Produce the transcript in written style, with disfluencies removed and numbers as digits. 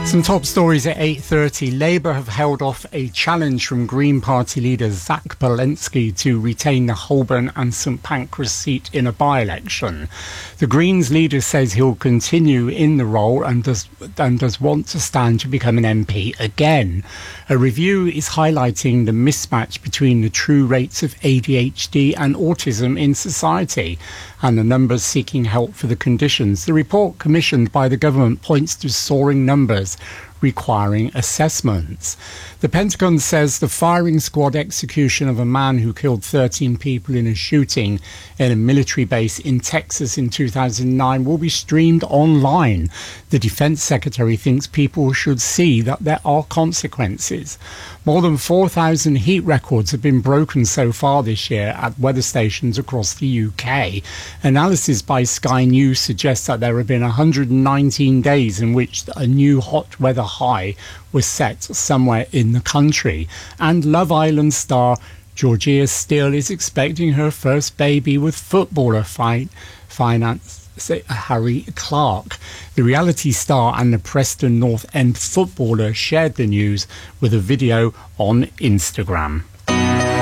Some top stories at 8:30. Labour have held off a challenge from Green Party leader Zach Balenski to retain the Holborn and St Pancras seat in a by-election. The Greens leader says he'll continue in the role and does want to stand to become an MP again. A review is highlighting the mismatch between the true rates of ADHD and autism in society and the numbers seeking help for the conditions. The report commissioned by the government points to soaring numbers requiring assessments. The Pentagon says the firing squad execution of a man who killed 13 people in a shooting in a military base in Texas in 2009 will be streamed online. The Defense Secretary thinks people should see that there are consequences. More than 4,000 heat records have been broken so far this year at weather stations across the UK. Analysis by Sky News suggests that there have been 119 days in which a new hot weather high was set somewhere in the country. And Love Island star Georgia Steele is expecting her first baby with footballer finance Harry Clark. The reality star and the Preston North End footballer shared the news with a video on Instagram.